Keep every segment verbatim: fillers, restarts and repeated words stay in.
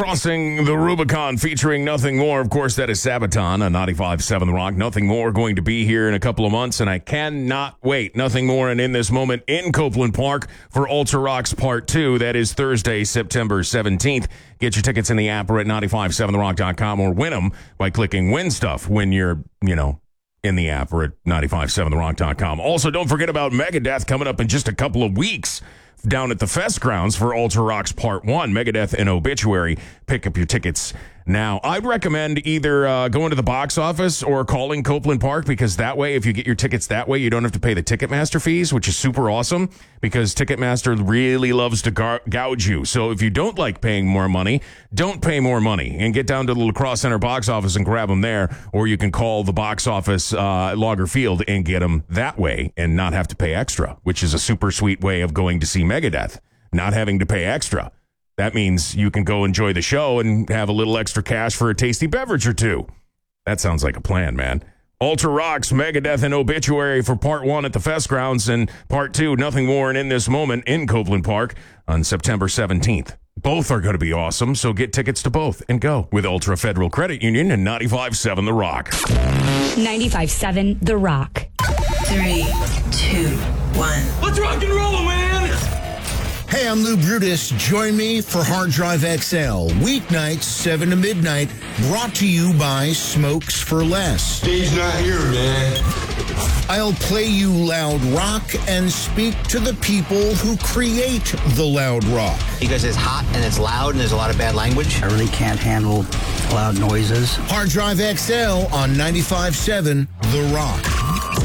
Crossing the Rubicon featuring Nothing More. Of course, that is Sabaton on ninety-five point seven The Rock. Nothing More going to be here in a couple of months, and I cannot wait. Nothing More and In This Moment in Copeland Park for Ultra Rocks Part two. That is Thursday, September seventeenth. Get your tickets in the app or at nine five seven the rock dot com or win them by clicking Win Stuff when you're, you know, in the app or at nine five seven the rock dot com. Also, don't forget about Megadeth coming up in just a couple of weeks down at the Fest grounds for Ultra Rocks Part one, Megadeth and Obituary. Pick up your tickets now. I'd recommend either uh, going to the box office or calling Copeland Park, because that way, if you get your tickets that way, you don't have to pay the Ticketmaster fees, which is super awesome, because Ticketmaster really loves to gar- gouge you. So if you don't like paying more money, don't pay more money and get down to the La Crosse Center box office and grab them there, or you can call the box office uh, at Lager Field and get them that way and not have to pay extra, which is a super sweet way of going to see Megadeth, not having to pay extra. That means you can go enjoy the show and have a little extra cash for a tasty beverage or two. That sounds like a plan, man. Ultra Rocks, Megadeth, and Obituary for Part one at the Fest grounds, and Part two, Nothing More and In This Moment in Copeland Park on September seventeenth. Both are going to be awesome, so get tickets to both and go with Ultra Federal Credit Union and ninety-five point seven The Rock. ninety-five point seven The Rock. Three, two, one. Let's rock and roll, man! Hey, I'm Lou Brutus. Join me for Hard Drive X L. Weeknights, seven to midnight. Brought to you by Smokes for Less. He's not here, man. I'll play you loud rock and speak to the people who create the loud rock. Because it's hot and it's loud and there's a lot of bad language. I really can't handle loud noises. Hard Drive X L on ninety-five point seven The Rock.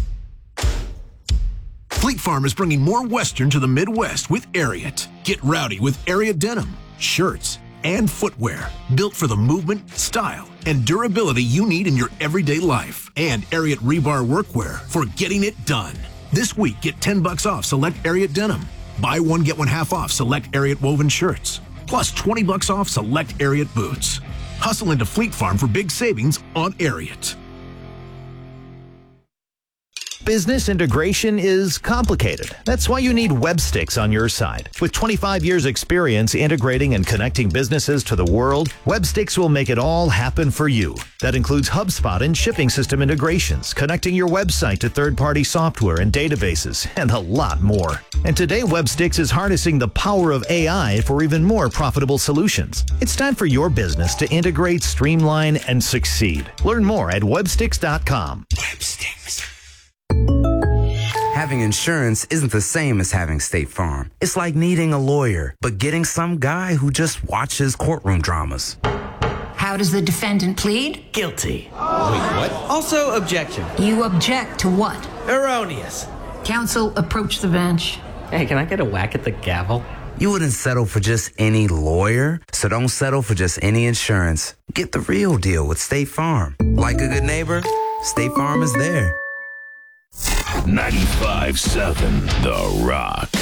Fleet Farm is bringing more Western to the Midwest with Ariat. Get rowdy with Ariat denim, shirts, and footwear built for the movement, style, and durability you need in your everyday life. And Ariat rebar workwear for getting it done. This week, get ten bucks off select Ariat denim. Buy one, get one half off select Ariat woven shirts. Plus twenty bucks off select Ariat boots. Hustle into Fleet Farm for big savings on Ariat. Business integration is complicated. That's why you need Websticks on your side. With twenty-five years experience integrating and connecting businesses to the world, Websticks will make it all happen for you. That includes HubSpot and shipping system integrations, connecting your website to third-party software and databases, and a lot more. And today, Websticks is harnessing the power of A I for even more profitable solutions. It's time for your business to integrate, streamline, and succeed. Learn more at websticks dot com. Websticks. Having insurance isn't the same as having State Farm. It's like needing a lawyer, but getting some guy who just watches courtroom dramas. How does the defendant plead? Guilty. Wait, what? Also, objection. You object to what? Erroneous. Counsel, approach the bench. Hey, can I get a whack at the gavel? You wouldn't settle for just any lawyer, so don't settle for just any insurance. Get the real deal with State Farm. Like a good neighbor, State Farm is there. ninety-five point seven The Rock.